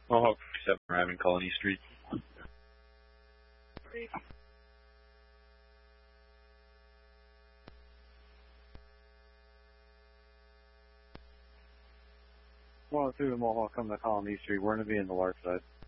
Mohawk 7 arriving Colony Street. Well, through the Mohawk coming to Colony Street, we're going to be in the large side.